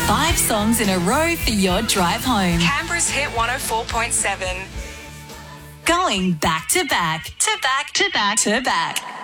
5 songs in a row for your drive home. Canberra's Hit 104.7. Going back to back, to back, to back, to back.